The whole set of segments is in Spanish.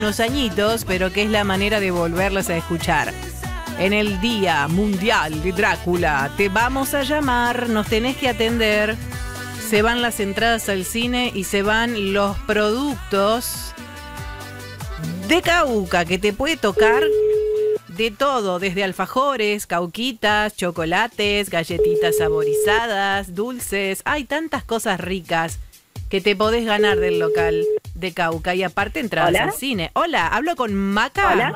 unos añitos, pero que es la manera de volverlas a escuchar. En el Día Mundial de Drácula te vamos a llamar, nos tenés que atender. Se van las entradas al cine y se van los productos de Cauca, que te puede tocar de todo, desde alfajores, cauquitas, chocolates, galletitas saborizadas, dulces. Hay tantas cosas ricas que te podés ganar del local de Cauca y aparte entradas al cine. Hola, ¿hablo con Maca? Hola.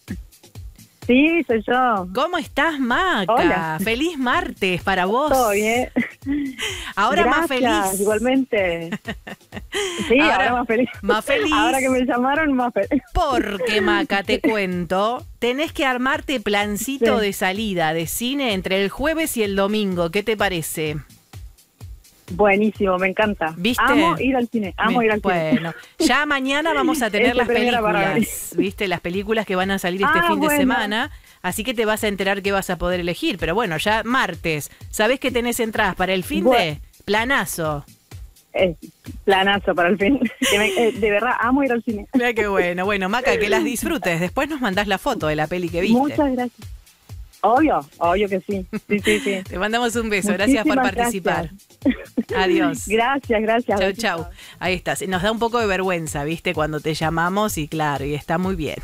Sí, soy yo. ¿Cómo estás, Maca? Hola. Feliz martes para vos. Todo bien. Ahora Gracias, más feliz. Igualmente. Sí, ahora más feliz. Más feliz. Ahora que me llamaron, más feliz. Porque, Maca, te cuento, tenés que armarte plancito de salida de cine entre el jueves y el domingo. ¿Qué te parece? Buenísimo, me encanta. ¿Viste? Amo ir al cine, ir al cine. Bueno, ya mañana vamos a tener las películas, ¿viste? Las películas que van a salir este fin de semana, así que te vas a enterar qué vas a poder elegir. Pero bueno, ya martes, ¿sabés que tenés entradas para el fin de? Planazo. Planazo para el fin. De verdad, amo ir al cine. Mira qué bueno. Bueno, Maca, que las disfrutes. Después nos mandás la foto de la peli que viste. Muchas gracias. Obvio que sí. Sí. Te mandamos un beso. Gracias por participar. Adiós. Gracias. Chau. Ahí está. Nos da un poco de vergüenza, ¿viste? Cuando te llamamos y claro, y está muy bien.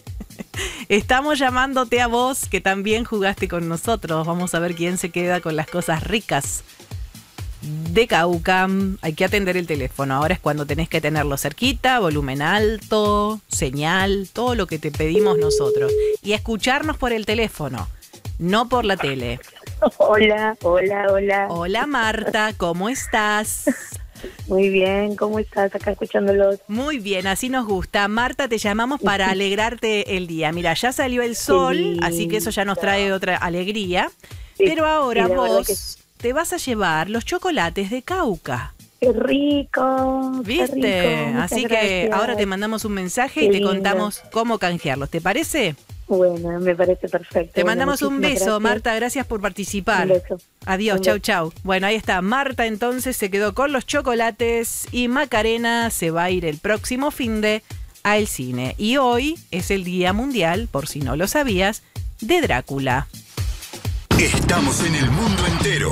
Estamos llamándote a vos, que también jugaste con nosotros. Vamos a ver quién se queda con las cosas ricas de Cauca. Hay que atender el teléfono. Ahora es cuando tenés que tenerlo cerquita, volumen alto, señal, todo lo que te pedimos nosotros. Y escucharnos por el teléfono, no por la tele. Hola. Hola, Marta, ¿cómo estás? Muy bien, ¿cómo estás? Acá escuchándolos. Muy bien, así nos gusta. Marta, te llamamos para alegrarte el día. Mira, ya salió el sol, así que eso ya nos trae otra alegría. Sí, pero ahora vos te vas a llevar los chocolates de Cauca. ¡Qué rico! ¿Viste? Qué rico, así que gracias. ahora te mandamos un mensaje y te contamos cómo canjearlos. ¿Te parece? Bueno, me parece perfecto. Te mandamos un beso, gracias. Marta, gracias por participar. Un beso. Adiós, chau. Bueno, ahí está. Marta entonces se quedó con los chocolates y Macarena se va a ir el próximo finde al cine. Y hoy es el Día Mundial, por si no lo sabías, de Drácula. Estamos en el mundo entero.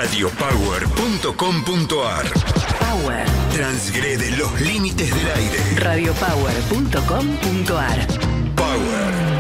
Radiopower.com.ar. Power. Transgrede los límites del aire. Radiopower.com.ar. Power.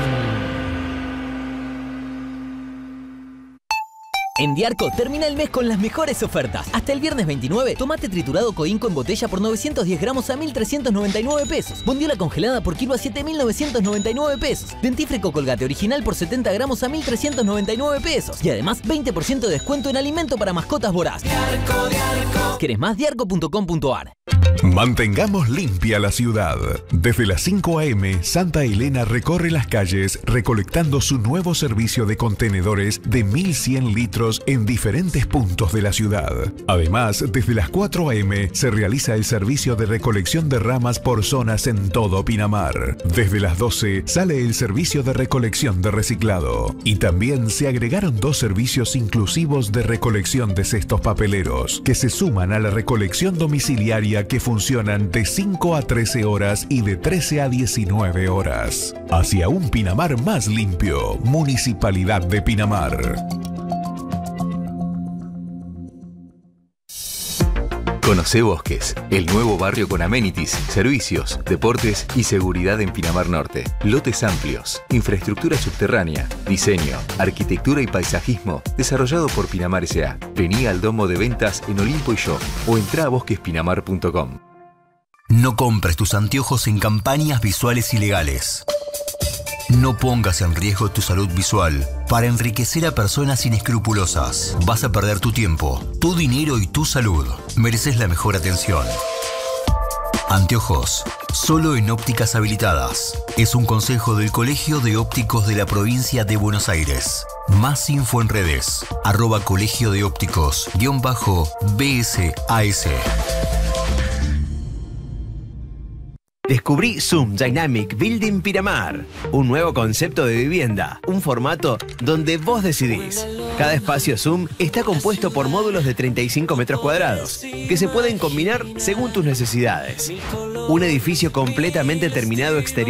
En Diarco termina el mes con las mejores ofertas. Hasta el viernes 29, tomate triturado Coinco en botella por 910 gramos a 1.399 pesos. Bondiola congelada por kilo a 7.999 pesos. Dentífrico Colgate original por 70 gramos a 1.399 pesos. Y además 20% de descuento en alimento para mascotas voraz. Diarco. ¿Querés más? Diarco.com.ar. Mantengamos limpia la ciudad. Desde las 5 a.m., Santa Elena recorre las calles recolectando su nuevo servicio de contenedores de 1.100 litros en diferentes puntos de la ciudad. Además, desde las 4 a.m. se realiza el servicio de recolección de ramas por zonas en todo Pinamar. Desde las 12 sale el servicio de recolección de reciclado. Y también se agregaron 2 servicios inclusivos de recolección de cestos papeleros, que se suman a la recolección domiciliaria que funcionan de 5 a 13 horas y de 13 a 19 horas. Hacia un Pinamar más limpio. Municipalidad de Pinamar. Conocé Bosques, el nuevo barrio con amenities, servicios, deportes y seguridad en Pinamar Norte. Lotes amplios, infraestructura subterránea, diseño, arquitectura y paisajismo, desarrollado por Pinamar S.A. Vení al domo de ventas en Olimpo y Yo o entrá a bosquespinamar.com. No compres tus anteojos en campañas visuales ilegales. No pongas en riesgo tu salud visual para enriquecer a personas inescrupulosas. Vas a perder tu tiempo, tu dinero y tu salud. Mereces la mejor atención. Anteojos, solo en ópticas habilitadas. Es un consejo del Colegio de Ópticos de la Provincia de Buenos Aires. Más info en redes. @Colegio de Ópticos _BSAS. Descubrí Zoom Dynamic Building Piramar, un nuevo concepto de vivienda, un formato donde vos decidís. Cada espacio Zoom está compuesto por módulos de 35 metros cuadrados, que se pueden combinar según tus necesidades. Un edificio completamente terminado exterior